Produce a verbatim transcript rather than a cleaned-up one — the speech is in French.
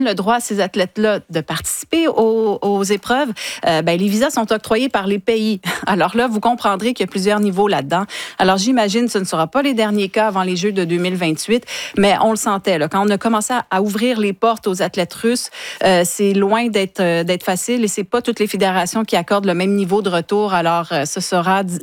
le droit à ces athlètes-là de participer aux, aux épreuves, euh, ben, les visas sont octroyés par les pays. Alors là, vous comprendrez qu'il y a plusieurs niveaux là-dedans. Alors j'imagine que ce ne sera pas les derniers cas avant les Jeux de deux mille vingt-huit, mais on le sentait. Là, quand on a commencé à, à ouvrir les portes aux athlètes russes, euh, c'est loin d'être, euh, d'être facile et c'est pas toutes les fédérations qui accordent le même niveau de retour. Alors euh, ce sera